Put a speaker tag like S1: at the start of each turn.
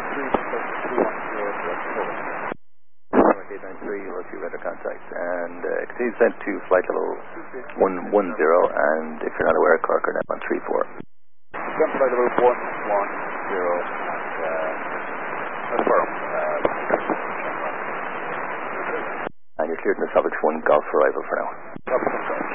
S1: 893, radar contact, and continue descent to flight level 110, and if you're not aware, Cork are now on 34.
S2: Flight level 110, confirm.
S1: And you're cleared in the Savage 1 Golf arrival for now.